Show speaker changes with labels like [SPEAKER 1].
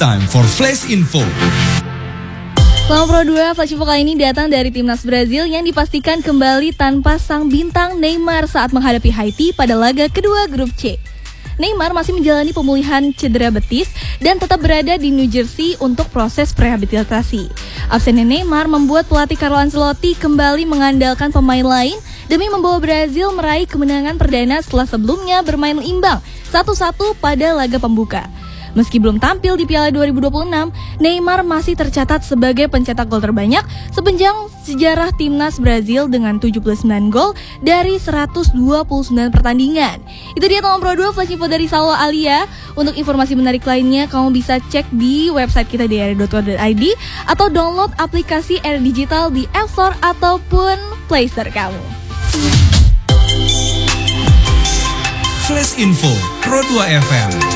[SPEAKER 1] time for Flash Info.
[SPEAKER 2] Selama Pro 2, Flash Info kali ini datang dari timnas Brazil yang dipastikan kembali tanpa sang bintang Neymar saat menghadapi Haiti pada laga kedua grup C. Neymar masih menjalani pemulihan cedera betis dan tetap berada di New Jersey untuk proses rehabilitasi. Absennya Neymar membuat pelatih Carlo Ancelotti kembali mengandalkan pemain lain demi membawa Brazil meraih kemenangan perdana setelah sebelumnya bermain imbang 1-1 pada laga pembuka. Meski belum tampil di Piala 2026, Neymar masih tercatat sebagai pencetak gol terbanyak sepanjang sejarah timnas Brazil dengan 79 gol dari 129 pertandingan. Itu dia teman Pro 2 Flash Info dari Salwa Alia. Untuk informasi menarik lainnya, kamu bisa cek di website kita di ri.co.id atau download aplikasi RI Digital di App Store ataupun Play Store kamu.
[SPEAKER 1] Flash Info Pro 2 FM.